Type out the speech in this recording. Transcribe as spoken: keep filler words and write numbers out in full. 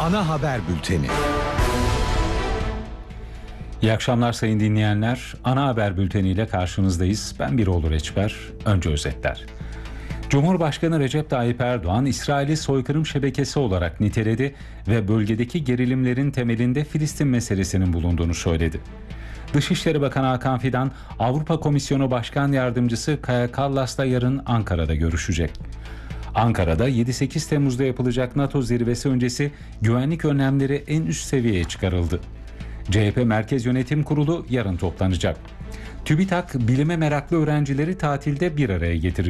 Ana haber bülteni. İyi akşamlar sayın dinleyenler. Ana haber bülteniyle karşınızdayız. Ben Biroğlu Reçber. Önce özetler. Cumhurbaşkanı Recep Tayyip Erdoğan, İsrail'i soykırım şebekesi olarak niteledi ve bölgedeki gerilimlerin temelinde Filistin meselesinin bulunduğunu söyledi. Dışişleri Bakanı Hakan Fidan, Avrupa Komisyonu Başkan Yardımcısı Kaja Kallas'la yarın Ankara'da görüşecek. Ankara'da yedi sekiz Temmuz'da yapılacak NATO zirvesi öncesi güvenlik önlemleri en üst seviyeye çıkarıldı. C H P Merkez Yönetim Kurulu yarın toplanacak. TÜBİTAK, bilime meraklı öğrencileri tatilde bir araya getirecek.